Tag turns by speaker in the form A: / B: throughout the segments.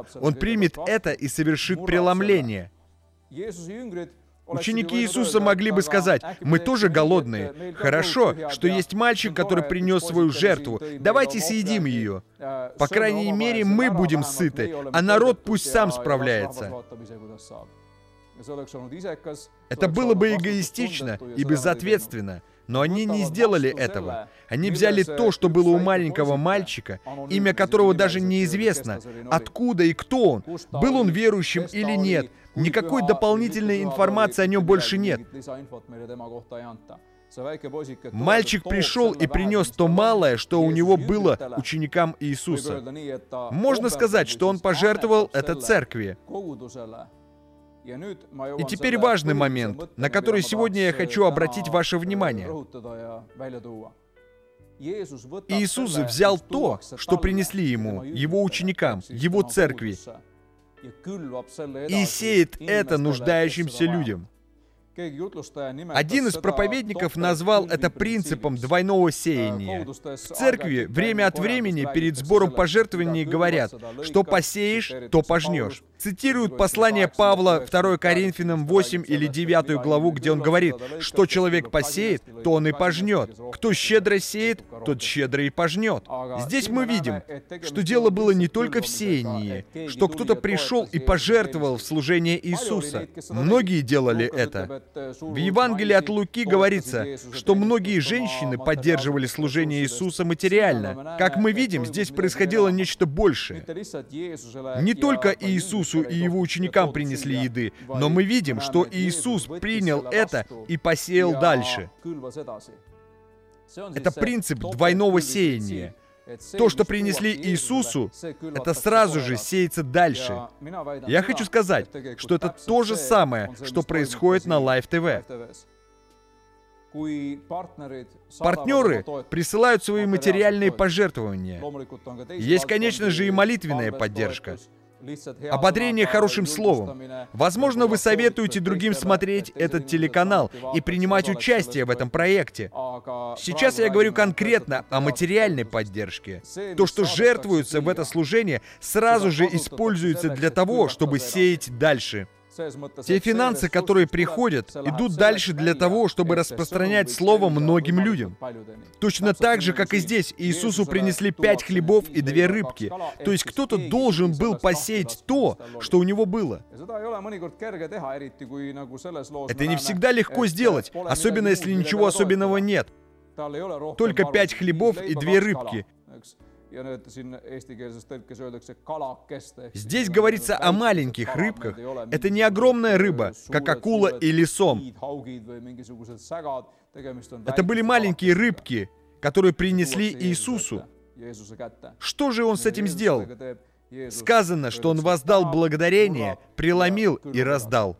A: то Он примет это и совершит преломление. Ученики Иисуса могли бы сказать: «Мы тоже голодные. Хорошо, что есть мальчик, который принес свою жертву. Давайте съедим ее. По крайней мере, мы будем сыты, а народ пусть сам справляется». Это было бы эгоистично и безответственно, но они не сделали этого. Они взяли то, что было у маленького мальчика, имя которого даже неизвестно, откуда и кто он, был он верующим или нет. Никакой дополнительной информации о нем больше нет. Мальчик пришел и принес то малое, что у него было ученикам Иисуса. Можно сказать, что он пожертвовал это церкви. И теперь важный момент, на который сегодня я хочу обратить ваше внимание. Иисус взял то, что принесли Ему, Его ученикам, Его церкви, и сеет это нуждающимся людям. Один из проповедников назвал это принципом двойного сеяния. В церкви время от времени перед сбором пожертвований говорят: «Что посеешь, то пожнешь». Цитируют послание Павла 2 Коринфянам 8 или 9 главу, где он говорит: «Что человек посеет, то он и пожнет. Кто щедро сеет, тот щедро и пожнет». Здесь мы видим, что дело было не только в сеянии, что кто-то пришел и пожертвовал в служение Иисуса. Многие делали это. В Евангелии от Луки говорится, что многие женщины поддерживали служение Иисуса материально. Как мы видим, здесь происходило нечто большее. Не только Иисусу и Его ученикам принесли еды, но мы видим, что Иисус принял это и посеял дальше. Это принцип двойного сеяния. То, что принесли Иисусу, это сразу же сеется дальше. Я хочу сказать, что это то же самое, что происходит на Live TV. Партнеры присылают свои материальные пожертвования. Есть, конечно же, и молитвенная поддержка. Ободрение хорошим словом. Возможно, вы советуете другим смотреть этот телеканал и принимать участие в этом проекте. Сейчас я говорю конкретно о материальной поддержке. То, что жертвуется в это служение, сразу же используется для того, чтобы сеять дальше. Те финансы, которые приходят, идут дальше для того, чтобы распространять Слово многим людям. Точно так же, как и здесь, Иисусу принесли 5 хлебов и 2 рыбки. То есть кто-то должен был посеять то, что у него было. Это не всегда легко сделать, особенно если ничего особенного нет. Только 5 хлебов и 2 рыбки. Здесь говорится о маленьких рыбках. Это не огромная рыба, как акула или сом. Это были маленькие рыбки, которые принесли Иисусу. Что же Он с этим сделал? Сказано, что Он воздал благодарение, преломил и раздал.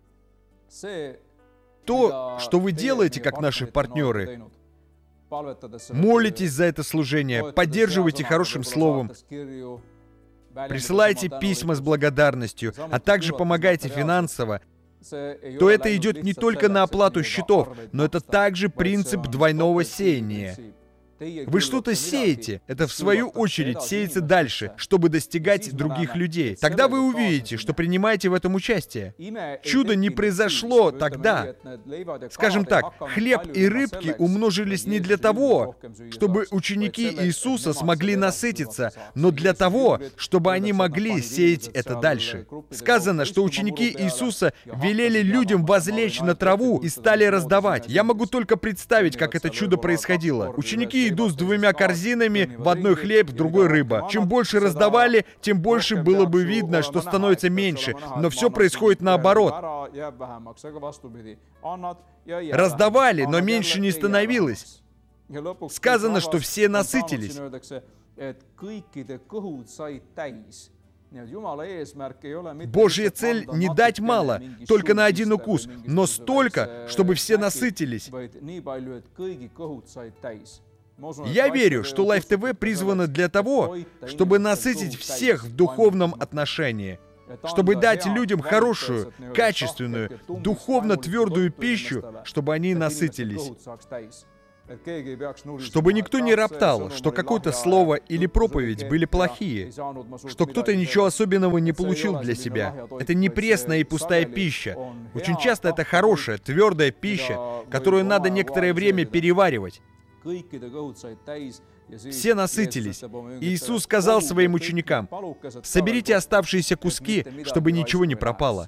A: То, что вы делаете, как наши партнеры, молитесь за это служение, поддерживайте хорошим словом, присылайте письма с благодарностью, а также помогайте финансово, то это идет не только на оплату счетов, но это также принцип двойного сеяния. Вы что-то сеете, это в свою очередь сеется дальше, чтобы достигать других людей. Тогда вы увидите, что принимаете в этом участие. Чудо не произошло тогда. Скажем так, хлеб и рыбки умножились не для того, чтобы ученики Иисуса смогли насытиться, но для того, чтобы они могли сеять это дальше. Сказано, что ученики Иисуса велели людям возлечь на траву и стали раздавать. Я могу только представить, как это чудо происходило. Ученики идут с 2 корзинами, в одной хлеб, в другой рыба. Чем больше раздавали, тем больше было бы видно, что становится меньше. Но все происходит наоборот. Раздавали, но меньше не становилось. Сказано, что все насытились. Божья цель не дать мало, только на один укус, но столько, чтобы все насытились. Я верю, что Live TV призвано для того, чтобы насытить всех в духовном отношении, чтобы дать людям хорошую, качественную, духовно твердую пищу, чтобы они насытились. Чтобы никто не роптал, что какое-то слово или проповедь были плохие, что кто-то ничего особенного не получил для себя. Это не пресная и пустая пища. Очень часто это хорошая, твердая пища, которую надо некоторое время переваривать. Все насытились. И Иисус сказал своим ученикам: «Соберите оставшиеся куски, чтобы ничего не пропало».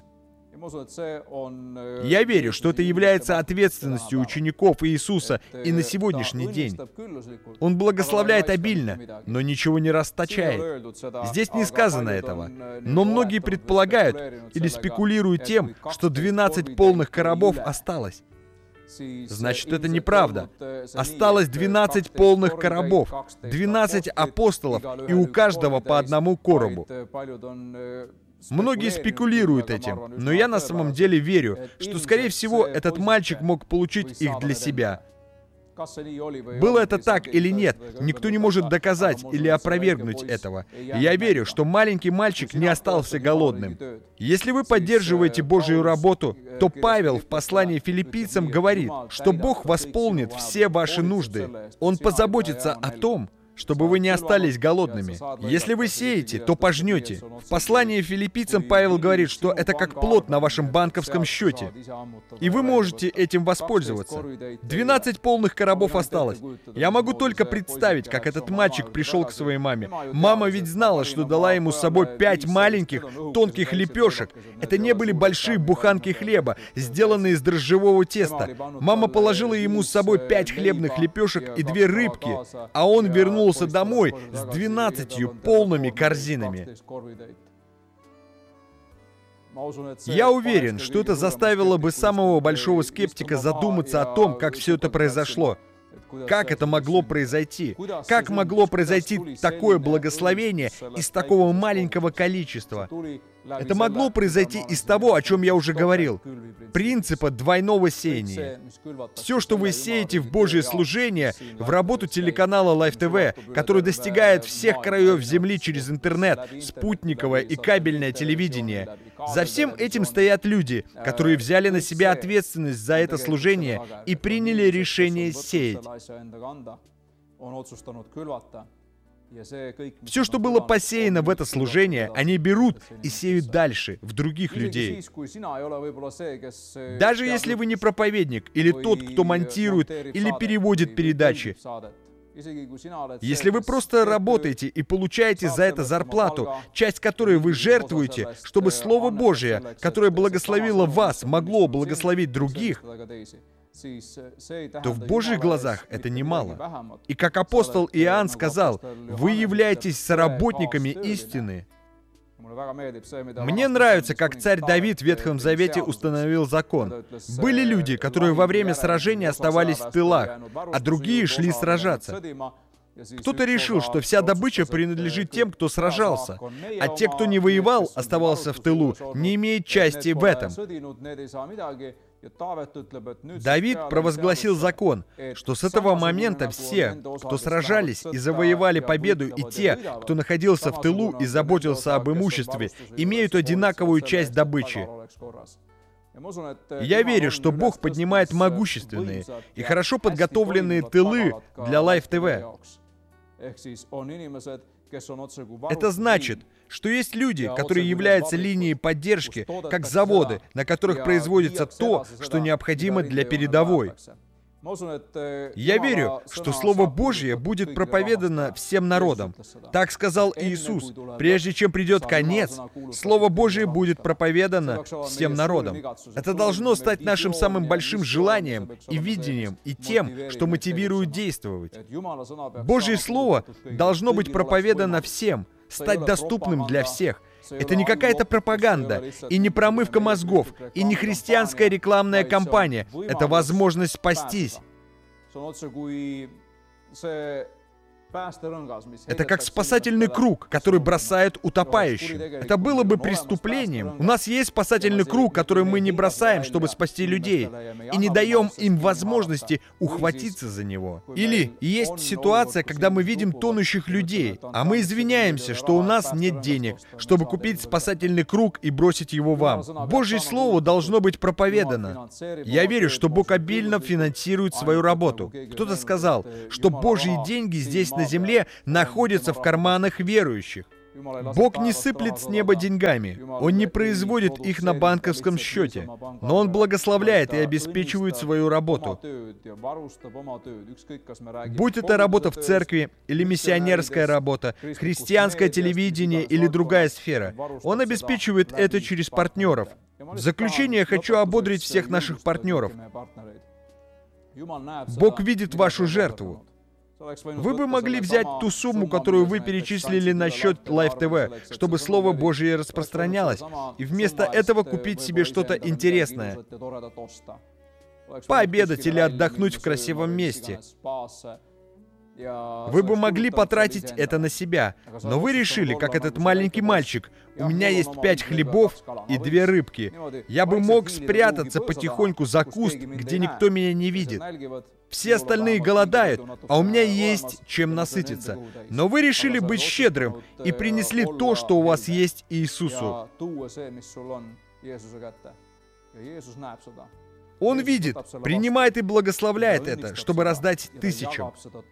A: Я верю, что это является ответственностью учеников Иисуса и на сегодняшний день. Он благословляет обильно, но ничего не расточает. Здесь не сказано этого. Но многие предполагают или спекулируют тем, что 12 полных коробов осталось. Значит, это неправда. Осталось 12 полных коробов, 12 апостолов, и у каждого по одному коробу. Многие спекулируют этим, но я на самом деле верю, что, скорее всего, этот мальчик мог получить их для себя. Было это так или нет, никто не может доказать или опровергнуть этого. И я верю, что маленький мальчик не остался голодным. Если вы поддерживаете Божью работу, то Павел в послании филиппийцам говорит, что Бог восполнит все ваши нужды. Он позаботится о том, чтобы вы не остались голодными. Если вы сеете, то пожнете. В послании филиппийцам Павел говорит, что это как плод на вашем банковском счете. И вы можете этим воспользоваться. 12 полных коробов осталось. Я могу только представить, как этот мальчик пришел к своей маме. Мама ведь знала, что дала ему с собой 5 маленьких, тонких лепешек. Это не были большие буханки хлеба, сделанные из дрожжевого теста. Мама положила ему с собой 5 хлебных лепешек и 2 рыбки, а он вернулся домой с 12 полными корзинами. Я уверен, что это заставило бы самого большого скептика задуматься о том, как все это произошло. Как это могло произойти? Как могло произойти такое благословение из такого маленького количества? Это могло произойти из того, о чем я уже говорил. Принципа двойного сеяния. Все, что вы сеете в Божье служение, в работу телеканала Live TV, который достигает всех краев земли через интернет, спутниковое и кабельное телевидение. За всем этим стоят люди, которые взяли на себя ответственность за это служение и приняли решение сеять. Все, что было посеяно в это служение, они берут и сеют дальше, в других людей. Даже если вы не проповедник, или тот, кто монтирует или переводит передачи, если вы просто работаете и получаете за это зарплату, часть которой вы жертвуете, чтобы Слово Божие, которое благословило вас, могло благословить других, то в Божьих глазах это немало. И как апостол Иоанн сказал, вы являетесь соработниками истины. Мне нравится, как царь Давид в Ветхом Завете установил закон. Были люди, которые во время сражения оставались в тылах, а другие шли сражаться. Кто-то решил, что вся добыча принадлежит тем, кто сражался, а те, кто не воевал, оставался в тылу, не имеет части в этом. Давид провозгласил закон, что с этого момента все, кто сражались и завоевали победу, и те, кто находился в тылу и заботился об имуществе, имеют одинаковую часть добычи. Я верю, что Бог поднимает могущественные и хорошо подготовленные тылы для Live TV. Это значит, что есть люди, которые являются линией поддержки, как заводы, на которых производится то, что необходимо для передовой. Я верю, что Слово Божье будет проповедано всем народам. Так сказал Иисус. Прежде чем придет конец, Слово Божье будет проповедано всем народам. Это должно стать нашим самым большим желанием и видением, и тем, что мотивирует действовать. Божье Слово должно быть проповедано всем, стать доступным для всех. Это не какая-то пропаганда, и не промывка мозгов, и не христианская рекламная кампания. Это возможность спастись. Это как спасательный круг, который бросает утопающим. Это было бы преступлением. У нас есть спасательный круг, который мы не бросаем, чтобы спасти людей, и не даем им возможности ухватиться за него. Или есть ситуация, когда мы видим тонущих людей, а мы извиняемся, что у нас нет денег, чтобы купить спасательный круг и бросить его вам. Божье Слово должно быть проповедано. Я верю, что Бог обильно финансирует свою работу. Кто-то сказал, что Божьи деньги здесь на земле находятся в карманах верующих. Бог не сыплет с неба деньгами. Он не производит их на банковском счете. Но Он благословляет и обеспечивает свою работу. Будь это работа в церкви, или миссионерская работа, христианское телевидение или другая сфера, Он обеспечивает это через партнеров. В заключение хочу ободрить всех наших партнеров. Бог видит вашу жертву. Вы бы могли взять ту сумму, которую вы перечислили на счет Life TV, чтобы Слово Божие распространялось, и вместо этого купить себе что-то интересное. Пообедать или отдохнуть в красивом месте. Вы бы могли потратить это на себя, но вы решили, как этот маленький мальчик, у меня есть 5 хлебов и 2 рыбки. Я бы мог спрятаться потихоньку за куст, где никто меня не видит. Все остальные голодают, а у меня есть чем насытиться. Но вы решили быть щедрым и принесли то, что у вас есть, Иисусу. Он видит, принимает и благословляет это, чтобы раздать тысячам.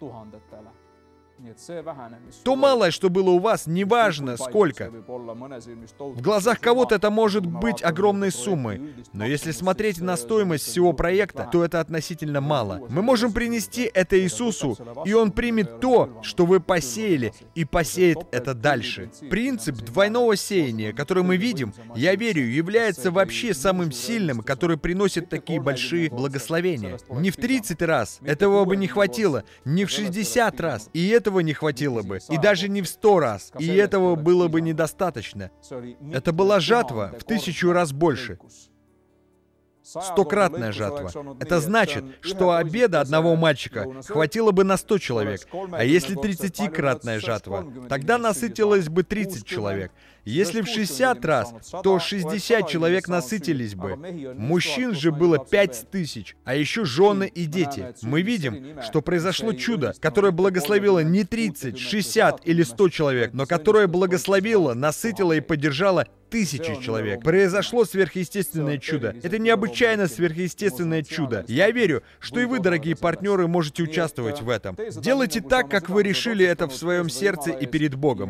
A: То малое, что было у вас, неважно сколько. В глазах кого-то это может быть огромной суммой, но если смотреть на стоимость всего проекта, то это относительно мало. Мы можем принести это Иисусу, и Он примет то, что вы посеяли, и посеет это дальше. Принцип двойного сеяния, который мы видим, я верю, является вообще самым сильным, который приносит такие большие благословения. Не в 30 раз, этого бы не хватило, не в 60 раз, и этого не хватило бы, и даже не в 100 раз, и этого было бы недостаточно. Это была жатва в 1000 раз больше. 100-кратная жатва. Это значит, что обеда одного мальчика хватило бы на 100 человек, а если 30-кратная жатва, тогда насытилось бы 30 человек. Если в 60 раз, то 60 человек насытились бы. Мужчин же было 5000, а еще жены и дети. Мы видим, что произошло чудо, которое благословило не 30, 60 или 100 человек, но которое благословило, насытило и поддержало 1000 человек. Произошло сверхъестественное чудо. Это необычайно сверхъестественное чудо. Я верю, что и вы, дорогие партнеры, можете участвовать в этом. Делайте так, как вы решили это в своем сердце и перед Богом.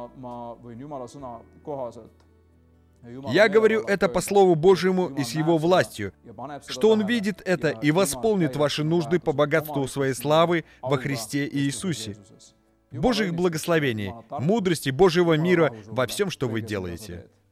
A: Я говорю это по Слову Божьему и с Его властью, что Он видит это и восполнит ваши нужды по богатству своей славы во Христе Иисусе. Божьих благословений, мудрости, Божьего мира во всем, что вы делаете.